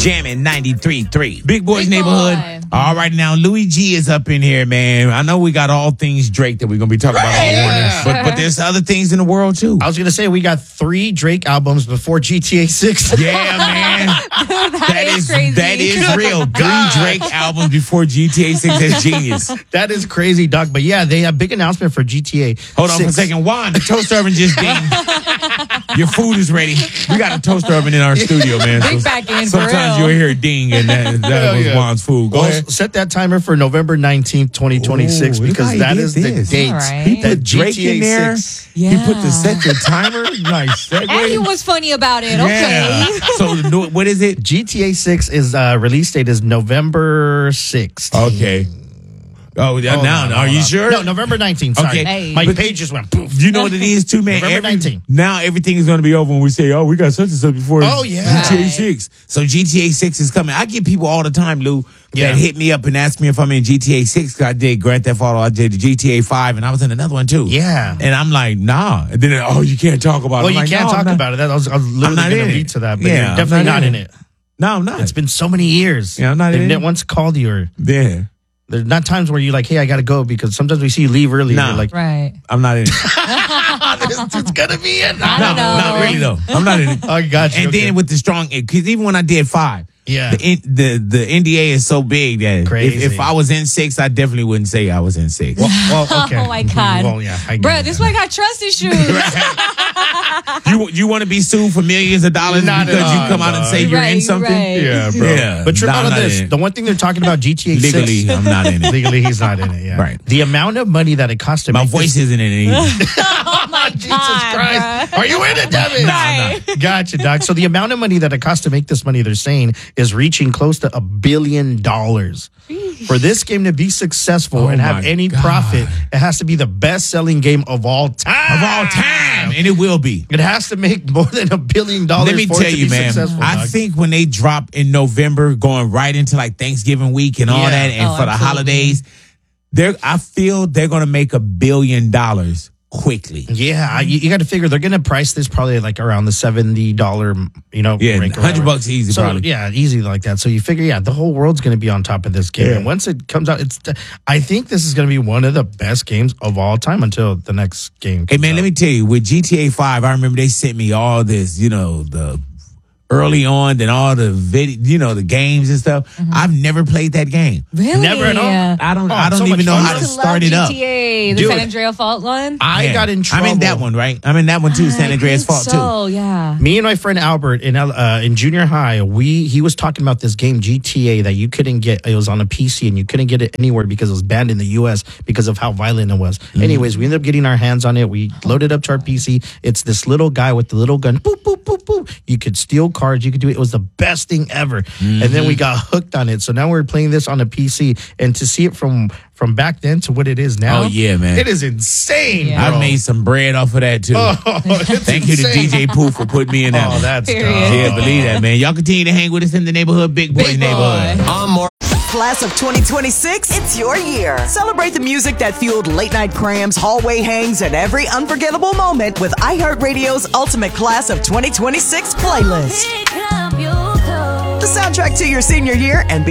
Jamming 93.3. Big Boys Big Neighborhood. Boy. All right, now Louis G is up in here, man. I know we got all things Drake that we're going to be talking about all morning. But there's other things in the world, too. I was going to say, we got 3 Drake albums before GTA 6. Yeah, man. that is crazy. That is real. 3 Drake albums before GTA 6. That's genius. That is crazy, Doc. But yeah, they have a big announcement for GTA Hold on 6. for a second. Juan, the toaster oven just dinged. Your food is ready. We got a toaster oven in our studio, man. Big back in, for sometimes real. you'll hear a ding, and that was Juan's food. Go ahead. Set that timer for November 19th, 2026, Ooh, because that is the this. date All right. He that put Drake GTA in there. 6. He put the set your timer. Nice segue. And he was funny about it. Okay. Yeah. So what is it? GTA 6 is release date is November 6th. Okay. Oh, now are you sure? No, November 19th. Sorry. Okay. Hey. My But page just went poof. You know what it is too, man? November 19th. Now everything is going to be over when we say, oh, we got such and such before GTA 6. So GTA 6 is coming. I get people all the time, Lou, that hit me up and ask me if I'm in GTA 6. I did Grand Theft Auto, I did GTA 5, and I was in another one too. Yeah. And I'm like, nah. And then, you can't talk about it. Well, I'm you like, can't no, talk about it. I was literally not going in to it. lead to that, but Yeah, you're I'm definitely not not in in it. No, I'm not. It's been so many years. Yeah, I'm not in it. Once called you or Yeah. there's not times where you're like, hey, I got to go, because sometimes we see you leave early. Nah. You're like, Right. I'm not in it. it's going to be it. I don't know. Not really, though. I'm not in it. I got you. And then with the strong, because even when I did 5, Yeah. the NDA is so big that Crazy. if I was in 6, I definitely wouldn't say I was in 6. well, okay. Oh, my God. Well, yeah. I get Bruh, it. this one got trust issues. You want to be sued for millions of dollars Not because at you all, come out and dog. say you're in Right, something? right. Yeah, bro. Yeah. But trip Nah, out I'm of not this, in it. the one thing they're talking about GTA 6. Legally, I'm not in it. Legally, he's not in it, yeah. Right. The amount of money that it costs to My make voice this, isn't in it either. Oh, my Jesus God, Christ. bruh. Are you in it, Devin? Right. Gotcha, Doc. So the amount of money that it costs to make this money, they're saying, is reaching close to $1 billion. For this game to be successful and have my any God. profit, it has to be the best-selling game of all time. Of all time. And it will be. It has to make more than $1 billion. Let me for tell it to you, be man. successful, I dog. think when they drop in November, going right into like Thanksgiving week and all Yeah. that, and Oh, for the absolutely. holidays, I feel they're going to make $1 billion quickly. Yeah, you got to figure they're going to price this probably like around the $70, Yeah, rank or $100 whatever. easy, So probably. yeah, easy like that. So you figure, the whole world's going to be on top of this game. Yeah. And once it comes out, I think this is going to be one of the best games of all time until the next game. Hey, man, let me tell you, with GTA 5, I remember they sent me all this, the early on, then all the video, the games and stuff. I've never played that game. Really? Never at all? I don't so even much know fun. how I to used start love it up. GTA, the Dude. San Andreas Fault one. I got in trouble. I'm in that one, right? I'm in that one too, San Andreas Fault too. So, yeah. Me and my friend Albert in junior high, he was talking about this game GTA that you couldn't get. It was on a PC and you couldn't get it anywhere because it was banned in the US because of how violent it was. Anyways, we ended up getting our hands on it. We loaded up to our PC. It's this little guy with the little gun. Boop, boop, boop, boop. You could steal cars. You could do it. It was the best thing ever. And then we got hooked on it. So now we're playing this on a PC. And to see it from back then to what it is now. Oh, yeah, man. It is insane. Yeah. bro. I made some bread off of that too. It's Thank you to insane. DJ Pooh for putting me in that Oh, one. that's Period. dumb. Yeah, believe that, man. Y'all continue to hang with us in the neighborhood, Big Boys Big boy. neighborhood. Class of 2026, it's your year. Celebrate the music that fueled late night crams, hallway hangs, and every unforgettable moment with iHeartRadio's Ultimate Class of 2026 playlist. The soundtrack to your senior year and